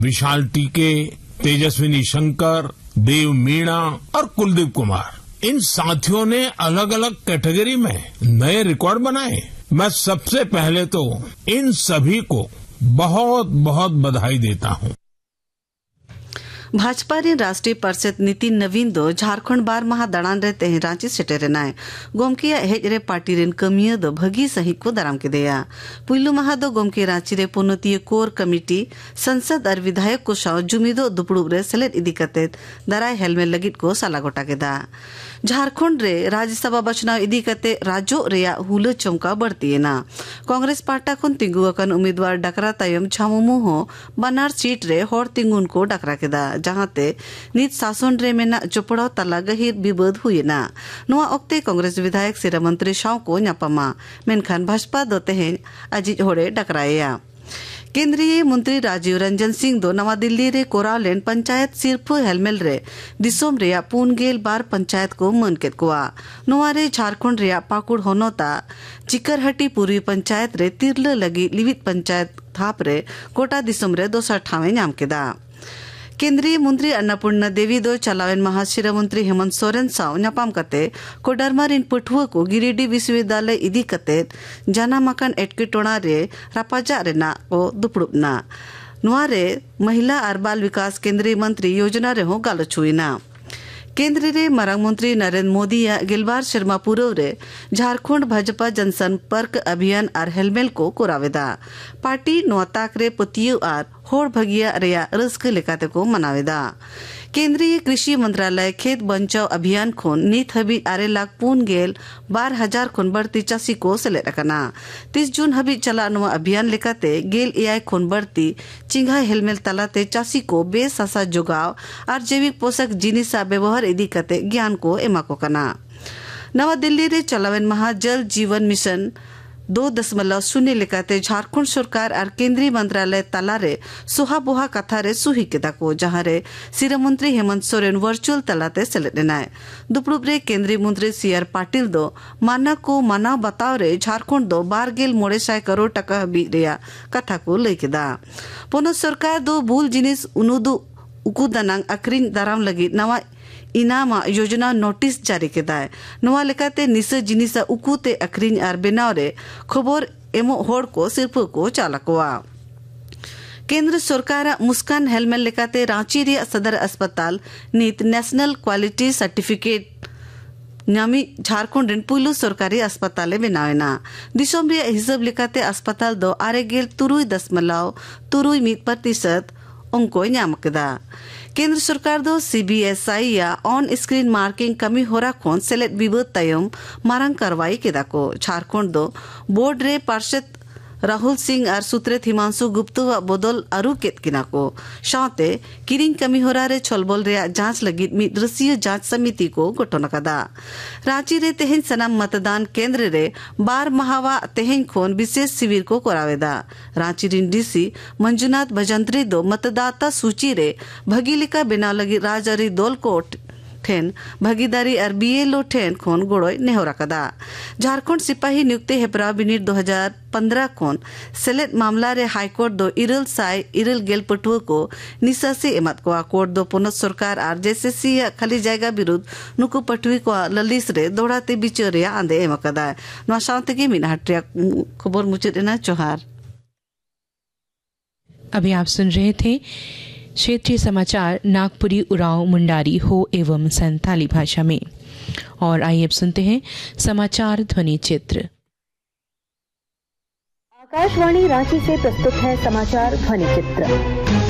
विशाल टीके, तेजस्विनी शंकर, देव मीणा और कुलदीप कुमार, इन साथियों ने अलग अलग कैटेगरी में नए रिकॉर्ड बनाए। मैं सबसे पहले तो इन सभी को बहुत बहुत बधाई देता हूँ। भाजपा रे राष्ट्रीय पार्षद नितिन नवीन दो झारखंड बार महा दाड़ान रे तेहे रांची सेटेरेनाय गोमकिया हेज रे पार्टी रेन कमिया दो भगी सही को दाराम के देया। पुइलु महा दो गोमके रांची रे पोनतीय कोर कमिटी संसद और विधायक को साव जुमिदो दुपड़ुब रे सेलेद इदी कतेत दाराय हेलमेट लगित को साला गोटा के दा। झारखंड रे राज्यसभा बचनाव इदी कते राज्यो रेया हुल चमका बढ़तीना। कांग्रेस पार्टी खुन तिंगु अकन उम्मीदवार डकरा तायम छामुमु हो बनार सीट रे होर तिंगुन को डकरा के दा, जहांते नित शासन रे मेना चोपड़ा तला गहिर विवाद हुईना। नोआ ओक्ते कांग्रेस विधायक सिरा मंत्री शाव को न्यापमा मेनखान भाजपा दो तेहें अजीज होड़े डकराया। केंद्रीय मंत्री राजीव रंजन सिंह दो नवा दिल्ली रे कोरालेन पंचायत सिर्फ हेलमेल रे दिसोम रे 4 बार पंचायत को मनकेत कुआ। नोआ रे झारखंड रे पाकुड़ होनोता चिकरहटी पूर्वी पंचायत रे तिरल लगी लिवित पंचायत थाप रे कोटा दिसोम रे 2 ठावे नाम केदा। केंद्रीय मंत्री अन्नपूर्णा देवी दो चलावेन महाशिरा मंत्री हेमंत सोरेन साव न्यापाम कते कोडरमर इन पठुआ को गिरिडीह विश्वविद्यालय इदी कते जाना मकान एटकेटोणा रे रापाजा रेना को दुपड़ुबना। नुआ रे महिला और बाल विकास केंद्रीय मंत्री योजना रे हो गालोचुइना। केंद्र रे मरंग मंत्री नरेंद्र मोदी या गिलबार शर्मा पूरव रे झारखंड भाजपा जनसंपर्क अभियान और हेलमेल को कोरावेदा। पार्टी नोताक रे पतियो और होड़ भगिया रेया रस्क लेकाते को मनावेदा। केंद्रीय कृषि मंत्रालय खेत बचाव अभियान खोन नीत हबी 8,40,12,000 खोन बढ़ती चासी को सेले रखना। 30 जून हबी चला नवा अभियान लेकाते गेल एआई खोन बढ़ती चिंगा हेलमेल तलाते चासी को बेसासा जोगाव और जैविक पोषक जिनिसा व्यवहार इदी कते ज्ञान को एमा को कना। नवा दिल्ली रे चलावेन महा जल जीवन मिशन 2.0 लेकाते झारखंड सरकार और केंद्रीय मंत्रालय तला रे सुहा बुहा कथा रे सुही केदा को, जहां रे सिरा मंत्री हेमंत सोरेन वर्चुअल तलाते सेलेनाय। दुपड़ुब रे केंद्रीय मंत्री सीआर पाटिल दो माना को माना बताव रे झारखंड दो 12,900 करोड़ टका हबी रेया कथा को लई केदा। पोनो सरकार दो भूल जिनिस उनुदु उकु दनांग अक्रिन दाराम लगी नवा इनामा योजना नोटिस जारी केदा है। नवा लेकाते निस जिनिसा उकुते अक्रिन आर बेनाव रे खबर एमो होड़ को सिर्फ को चालकवा। केंद्र सरकार मुस्कान हेलमेल लेकाते रांची रे सदर अस्पताल नीत नेशनल क्वालिटी सर्टिफिकेट नामी झारखंड रेन पुलु सरकारी अस्पताल बनावेना। दिसोम रे हिसाब लेकाते अस्पताल दो 9.3% उनको न्याम केदा। केंद्र सरकार दो सीबीएसई या ऑन स्क्रीन मार्किंग कमी होरा खोन सेलेट विवाद तायम मारंग कार्रवाई केदा को। झारखंड दो बोर्ड रे पार्षद राहुल सिंह और सुत्रेत हिमांशु गुप्ता व बदल अरु केतकिना को साथे किरिंग कमी होरा रे छलबल रे जांच लगी मिद्रसीय जांच समिति को गठन कदा। रांची रे तेहेन सनाम मतदान केंद्र रे 12 महावा तेहेन खोन विशेष शिविर को करावेदा। रांची रिन डीसी मंजुनाथ भजंत्री दो मतदाता सूची रे भगीलिका बिना लगी राजरी दल को ठेन भागीदारी और बीएलओ ठेन खोन गोड़ोय नेहरा कदा। झारखंड सिपाही नियुक्ति हेपरा बिनिर 2015 खोन सेलेट मामला रे हाईकोर्ट दो 2.4 पटुआ को निशा से एमत को कोर्ट दो पोनत सरकार और जेसीसी खाली जायगा विरुद्ध नुकु पटुई को ललिस रे दौड़ाते बिचरे आंदे एम कदा। नवा सावते के मिनहट खबर मुचेना चौहार। अभी आप सुन रहे थे क्षेत्रीय समाचार नागपुरी उराव मुंडारी हो एवं संताली भाषा में। और आइए अब सुनते हैं समाचार ध्वनि चित्र। आकाशवाणी रांची से प्रस्तुत है समाचार ध्वनि चित्र।